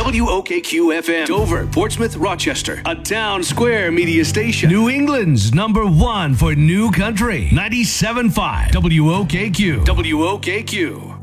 WOKQ FM. Dover, Portsmouth, Rochester. A town square media station. New England's #1 for New Country. 97.5 WOKQ. WOKQ.